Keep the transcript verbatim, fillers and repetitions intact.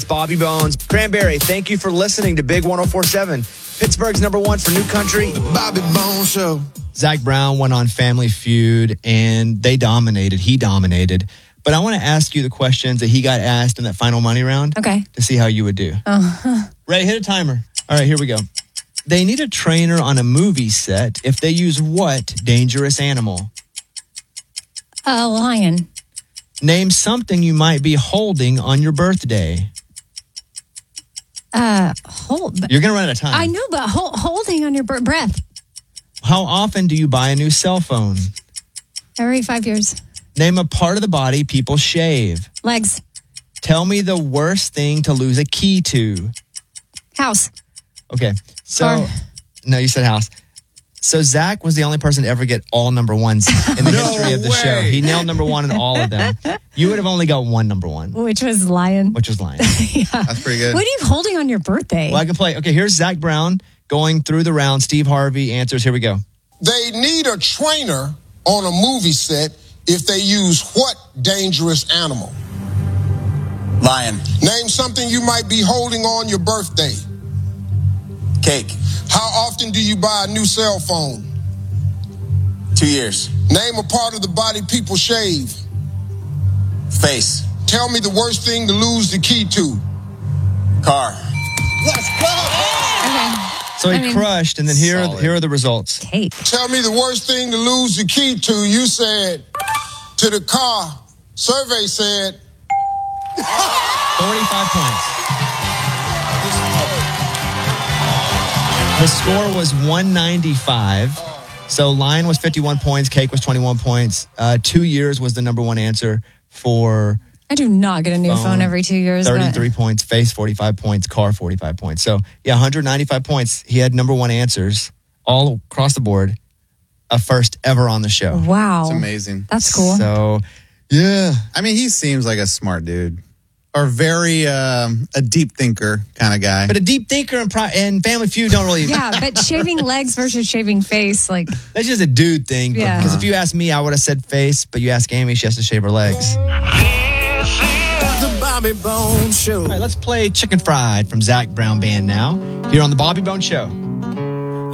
It's Bobby Bones. Cranberry, thank you for listening to Big one oh four point seven. Pittsburgh's number one for new country. The Bobby Bones Show. Zach Brown went on Family Feud, and they dominated. He dominated. But I want to ask you the questions that he got asked in that final money round. Okay. To see how you would do. Uh-huh. Ray, hit a timer. All right, here we go. They need a trainer on a movie set if they use what dangerous animal? A lion. Name something you might be holding on your birthday. Uh, hold. You're going to run out of time. I know, but hold, holding on your b- breath. How often do you buy a new cell phone? Every five years. Name a part of the body people shave. Legs. Tell me the worst thing to lose a key to. House. Okay. So, Car. No, you said house. So Zach was the only person to ever get all number ones in the No history of the way. show. He nailed number one in all of them. You would have only got one number one, Which was lion. which was lion. Yeah. That's pretty good. What are you holding on your birthday? Well, I can play. Okay, here's Zach Brown going through the round. Steve Harvey answers. Here we go. They need a trainer on a movie set if they use what dangerous animal? Lion. Name something you might be holding on your birthday. Cake. How often do you buy a new cell phone? Two years. Name a part of the body people shave. Face. Tell me the worst thing to lose the key to. Car. Let's go! Okay. So he I mean, crushed, and then here are, solid. here are the results. Cake. Tell me the worst thing to lose the key to. You said to the car. Survey said forty-five points. The score was one ninety-five. So Lion was fifty-one points. Cake was twenty-one points. Uh, two years was the number one answer for I do not get a new phone, Phone, every two years. thirty-three points. Face, forty-five points. Car, forty-five points. So, yeah, one hundred ninety-five points. He had number one answers all across the board. A first ever on the show. But wow. It's amazing. That's cool. So, yeah. I mean, he seems like a smart dude. Or very um, a deep thinker kind of guy. But a deep thinker and, pri- and Family Feud don't really... Yeah, but shaving legs versus shaving face, like, That's just a dude thing. Yeah. Because if you ask me, I would have said face, but you ask Amy, she has to shave her legs. All The Bobby Bones Show. right, let's play Chicken Fried from Zach Brown Band now, here on the Bobby Bone Show.